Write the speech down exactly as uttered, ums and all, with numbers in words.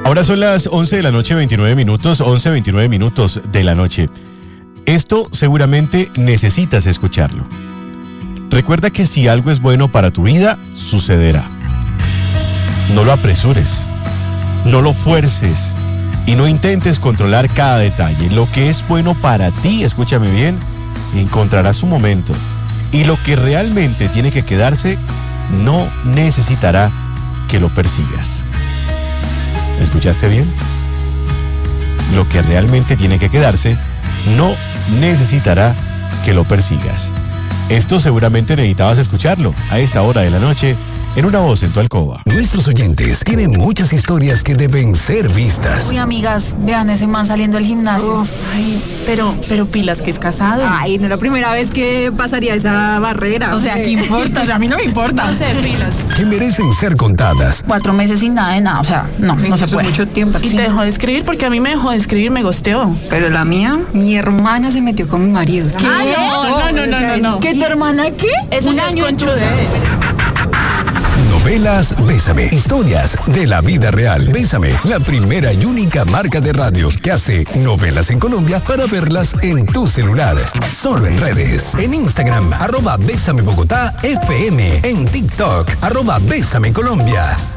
Ahora son las once de la noche, veintinueve minutos, once, veintinueve minutos de la noche. Esto seguramente necesitas escucharlo. Recuerda que si algo es bueno para tu vida, sucederá. No lo apresures, no lo fuerces y no intentes controlar cada detalle. Lo que es bueno para ti, escúchame bien, encontrará su momento. Y lo que realmente tiene que quedarse, no necesitará que lo persigas. ¿Escuchaste bien? Lo que realmente tiene que quedarse, no necesitará que lo persigas. Esto seguramente necesitabas escucharlo a esta hora de la noche en Una Voz en tu Alcoba. Nuestros oyentes tienen muchas historias que deben ser vistas. Uy, amigas, vean ese man saliendo del gimnasio. Uf, ay, pero, pero pilas que es casado. Ay, no es la primera vez que pasaría esa barrera. O sea, ¿qué importa? O sea, a mí no me importa. No sé, pilas. Que merecen ser contadas. Cuatro meses sin nada de nada, o sea, no, no Eso se es puede. mucho tiempo. Y Sí. te dejó de escribir porque a mí me dejó de escribir, me gosteó. Pero la mía, mi hermana se metió con mi marido. ¿Qué? Ah, no, no, no, no, no. ¿Qué, tu hermana qué? Eso Un ya es año en tu- conchudez. Novelas Bésame. Historias de la vida real. Bésame, la primera y única marca de radio que hace novelas en Colombia para verlas en tu celular. Solo en redes. En Instagram, arroba Bésame Bogotá F M. En TikTok, arroba Bésame Colombia.